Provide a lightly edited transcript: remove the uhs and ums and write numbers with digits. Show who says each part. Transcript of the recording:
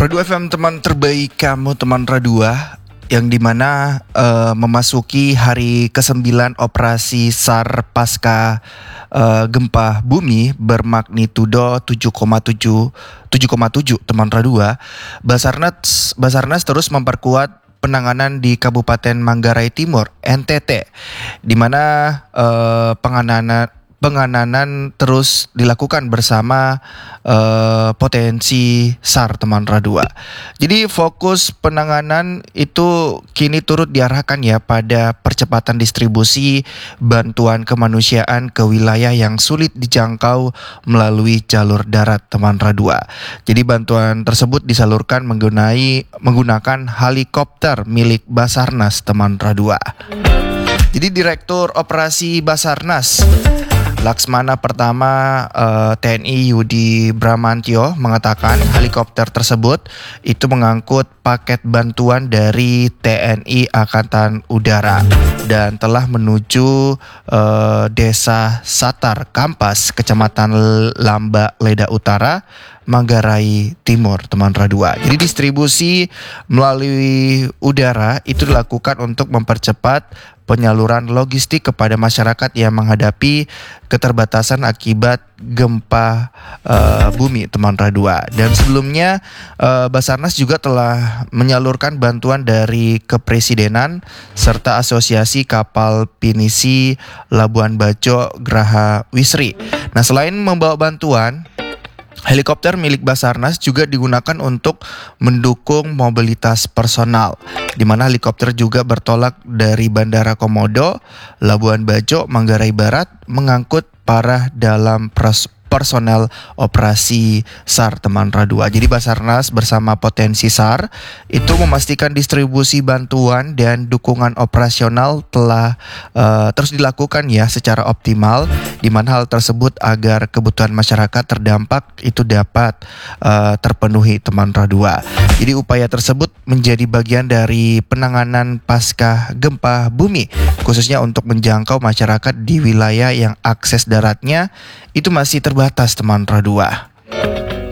Speaker 1: Radu FM teman terbaik kamu teman Radua, yang dimana memasuki hari ke-9 operasi SAR pasca gempa bumi bermagnitudo 7,7 teman Radua. Basarnas terus memperkuat penanganan di Kabupaten Manggarai Timur, NTT, di mana penanganan terus dilakukan bersama potensi SAR teman Radua. Jadi fokus penanganan itu kini turut diarahkan ya pada percepatan distribusi bantuan kemanusiaan ke wilayah yang sulit dijangkau melalui jalur darat teman Radua. Jadi bantuan tersebut disalurkan menggunakan helikopter milik Basarnas teman Radua. Jadi Direktur Operasi Basarnas Laksmana Pertama TNI Yudi Bramantyo mengatakan helikopter tersebut itu mengangkut paket bantuan dari TNI Angkatan Udara dan telah menuju Desa Satar Kampas, Kecamatan Lamba Leda Utara, Manggarai Timur, teman Radua. Jadi distribusi melalui udara itu dilakukan untuk mempercepat penyaluran logistik kepada masyarakat yang menghadapi keterbatasan akibat gempa bumi teman Radua. Dan sebelumnya Basarnas juga telah menyalurkan bantuan dari Kepresidenan serta Asosiasi Kapal Pinisi Labuan Bajo Graha Wisri. Nah, selain membawa bantuan, helikopter milik Basarnas juga digunakan untuk mendukung mobilitas personal, di mana helikopter juga bertolak dari Bandara Komodo, Labuan Bajo, Manggarai Barat, mengangkut para dalam personel operasi SAR teman Radua. Jadi Basarnas bersama potensi SAR itu memastikan distribusi bantuan dan dukungan operasional telah terus dilakukan ya secara optimal, di mana hal tersebut agar kebutuhan masyarakat terdampak itu dapat terpenuhi teman Radua. Jadi upaya tersebut menjadi bagian dari penanganan pasca gempa bumi, khususnya untuk menjangkau masyarakat di wilayah yang akses daratnya itu masih terbatas teman Radua.